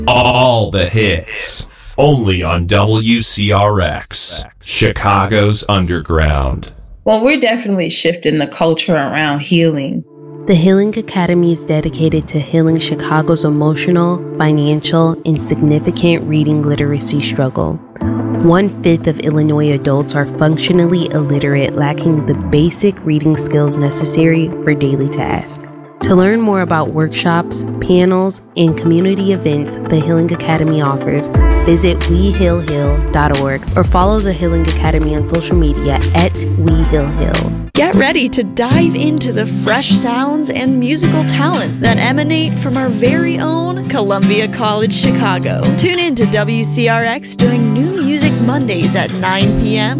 All the hits. Only on WCRX, Chicago's Underground. Well, we're definitely shifting the culture around healing. The Healing Academy is dedicated to healing Chicago's emotional, financial, and significant reading literacy struggle. 1/5 of Illinois adults are functionally illiterate, lacking the basic reading skills necessary for daily tasks. To learn more about workshops, panels, and community events the Healing Academy offers, visit WeHealHeal.org or follow the Healing Academy on social media at WeHealHeal. Get ready to dive into the fresh sounds and musical talent that emanate from our very own Columbia College Chicago. Tune in to WCRX during New Music Mondays at 9 p.m.